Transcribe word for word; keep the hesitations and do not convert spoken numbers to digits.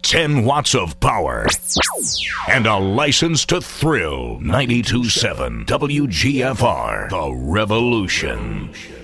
ten watts of power, and a license to thrill. ninety-two point seven W G F R, The Revolution.